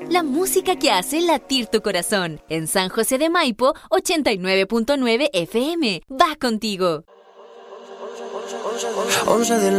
La música que hace latir tu corazón. En San José de Maipo, 89.9 FM. Va contigo.